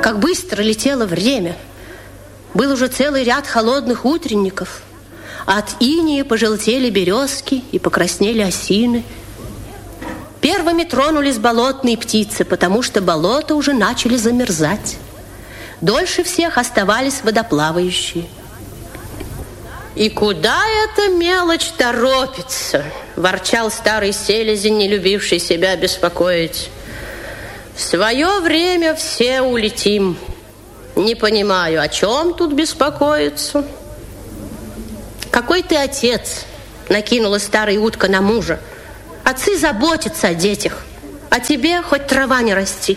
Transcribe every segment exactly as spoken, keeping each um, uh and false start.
как быстро летело время. Был уже целый ряд холодных утренников. От инея пожелтели березки и покраснели осины. Первыми тронулись болотные птицы, потому что болота уже начали замерзать. Дольше всех оставались водоплавающие. «И куда эта мелочь торопится?» – ворчал старый селезень, не любивший себя беспокоить. «В свое время все улетим. Не понимаю, о чем тут беспокоиться?» «Какой ты отец?» – накинула старая утка на мужа. «Отцы заботятся о детях, а тебе хоть трава не расти».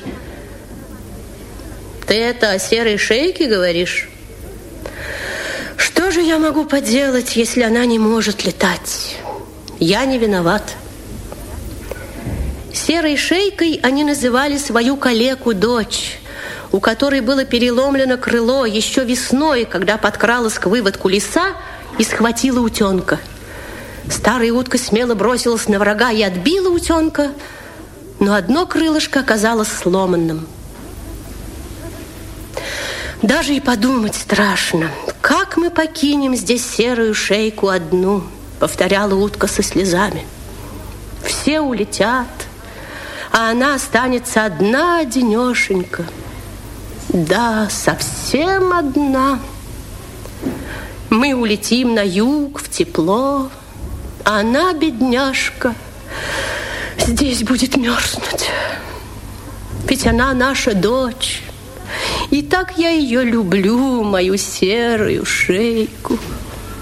«Ты это о серой шейке говоришь?» «Что же я могу поделать, если она не может летать? Я не виноват». Серой шейкой они называли свою калеку-дочь, у которой было переломлено крыло еще весной, когда подкралась к выводку лиса и схватила утенка. Старая утка смело бросилась на врага и отбила утенка, но одно крылышко оказалось сломанным. «Даже и подумать страшно, как мы покинем здесь серую шейку одну», — повторяла утка со слезами. «Все улетят, а она останется одна-одинешенька. Да, совсем одна. Мы улетим на юг, в тепло, а она, бедняжка, здесь будет мерзнуть. Ведь она наша дочь, и так я ее люблю, мою серую шейку».